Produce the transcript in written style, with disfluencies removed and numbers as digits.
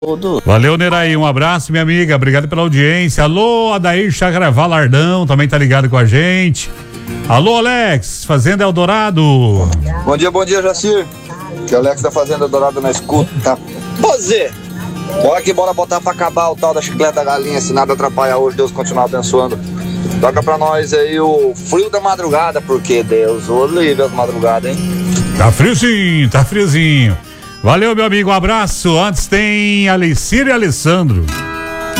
Valeu, Neraí, um abraço, minha amiga, obrigado pela audiência. Alô, Adair Chácara Valardão, também tá ligado com a gente. Alô, Alex, Fazenda Eldorado. Bom dia, Jacir. Que é o Alex da Fazenda Eldorado na escuta. Zé, bora botar pra acabar o tal da chiclete da galinha, se nada atrapalhar hoje, Deus continua abençoando. Toca pra nós aí o frio da madrugada, porque Deus o livre as madrugadas, hein? Tá friozinho, tá friozinho. Valeu, meu amigo, um abraço. Antes tem Alicir e Alessandro.